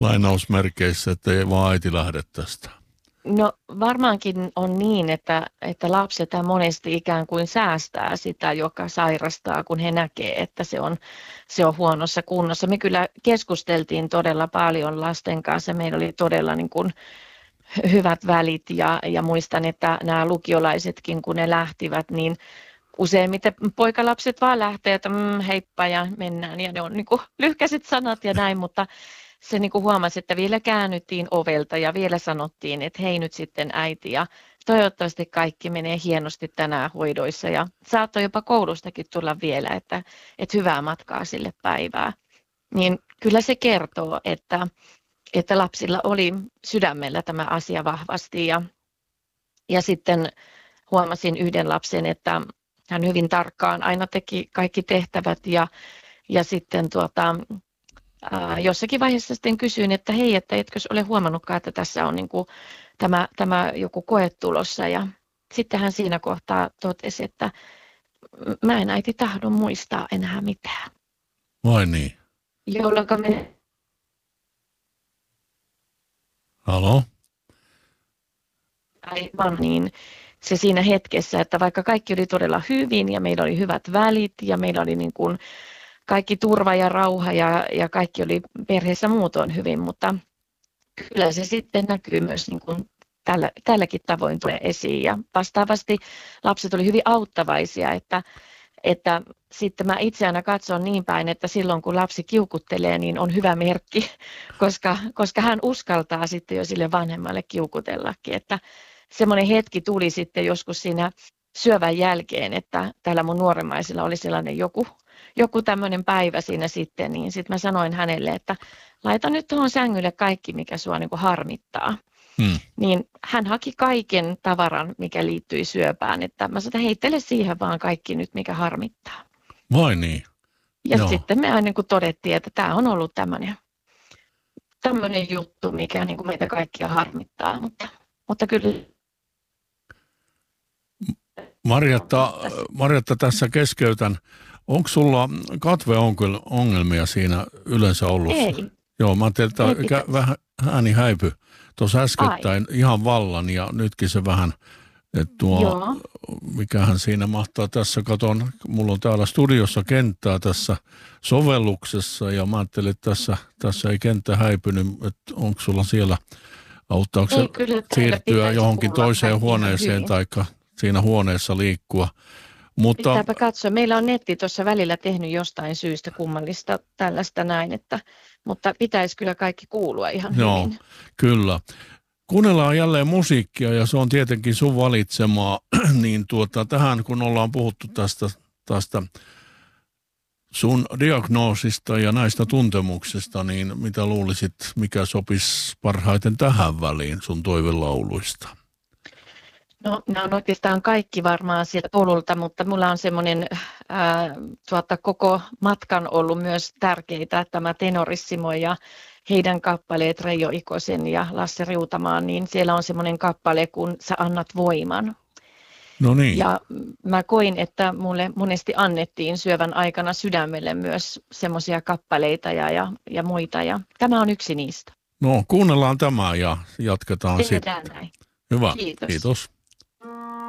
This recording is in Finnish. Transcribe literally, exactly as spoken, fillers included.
lainausmerkeissä, että ei vaan äiti lähde tästä. No varmaankin on niin, että, että lapset monesti ikään kuin säästää sitä, joka sairastaa, kun he näkee, että se on, se on huonossa kunnossa. Me kyllä keskusteltiin todella paljon lasten kanssa. Meillä oli todella niin kuin hyvät välit ja, ja muistan, että nämä lukiolaisetkin, kun ne lähtivät, niin useimmiten poikalapset vaan lähtee, että mm, heippa ja mennään. Ja ne on niin kuin lyhkäiset sanat ja näin, mutta se niin kuin huomasi, että vielä käännyttiin ovelta ja vielä sanottiin, että hei nyt sitten äiti ja toivottavasti kaikki menee hienosti tänään hoidoissa ja saattoi jopa koulustakin tulla vielä, että, että hyvää matkaa sille päivää. Niin kyllä se kertoo, että, että lapsilla oli sydämellä tämä asia vahvasti ja, ja sitten huomasin yhden lapsen, että hän hyvin tarkkaan aina teki kaikki tehtävät ja, ja sitten tuota, ää, jossakin vaiheessa sitten kysyin, että hei, että etkö ole huomannutkaan, että tässä on niin kuin tämä, tämä joku koe tulossa. Ja sitten hän siinä kohtaa totesi, että mä en äiti tahdo muistaa enää mitään. Vai niin? Jolloin me... Halo? Aivan niin. Se siinä hetkessä, että vaikka kaikki oli todella hyvin ja meillä oli hyvät välit ja meillä oli niin kuin kaikki turva ja rauha ja, ja kaikki oli perheessä muutoin hyvin, mutta kyllä se sitten näkyy myös niin kuin tällä, tälläkin tavoin tulee esiin ja vastaavasti lapset oli hyvin auttavaisia, että, että sitten mä itse aina katson niin päin, että silloin kun lapsi kiukuttelee, niin on hyvä merkki, koska, koska hän uskaltaa sitten jo sille vanhemmalle kiukutellakin, että semmoinen hetki tuli sitten joskus siinä syövän jälkeen, että täällä mun nuoremmaisilla oli sellainen joku, joku tämmöinen päivä siinä sitten, niin sitten mä sanoin hänelle, että laita nyt tuohon sängylle kaikki, mikä sua niin kuin harmittaa. Hmm. Niin hän haki kaiken tavaran, mikä liittyi syöpään, että mä sanoin, että heittele siihen vaan kaikki nyt, mikä harmittaa. Vai niin? Ja Joo. sitten me aina niin kuin todettiin, että tämä on ollut tämmöinen, tämmöinen juttu, mikä niin kuin meitä kaikkia harmittaa, mutta, mutta kyllä... Marjatta, Marjatta, tässä keskeytän. Onko sulla katveongelmia siinä yleensä ollut? Ei. Joo, mä ajattelin, että kä- vähän ääni häipy tuossa äskettäin Ai. ihan vallan ja nytkin se vähän, että tuo, Joo. mikähän siinä mahtaa tässä, katon, mulla on täällä studiossa kenttää tässä sovelluksessa ja mä ajattelin, että tässä, tässä ei kenttä häipynyt, että onko sulla siellä, auttaako se siirtyä johonkin toiseen huoneeseen tai siinä huoneessa liikkua. Mutta, pitääpä katsoa. Meillä on netti tuossa välillä tehnyt jostain syystä kummallista tällaista näin, että, mutta pitäisi kyllä kaikki kuulua ihan joo, hyvin. Kyllä. Kuunnellaan jälleen musiikkia ja se on tietenkin sun valitsemaa, niin tuota, tähän kun ollaan puhuttu tästä, tästä sun diagnoosista ja näistä tuntemuksista, niin mitä luulisit, mikä sopisi parhaiten tähän väliin sun toivelauluista? No, nämä on oikeastaan kaikki varmaan sieltä polulta, mutta mulla on semmoinen ää, tuota, koko matkan ollut myös tärkeitä, tämä Tenorissimo ja heidän kappaleet Reijo Ikosen ja Lasse Riutamaan, niin siellä on semmoinen kappale, kun sä annat voiman. No niin. Ja mä koin, että mulle monesti annettiin syövän aikana sydämelle myös semmoisia kappaleita ja, ja, ja muita, ja tämä on yksi niistä. No, kuunnellaan tämä ja jatketaan Tehdään sitten. Näin. Hyvä, Kiitos. kiitos.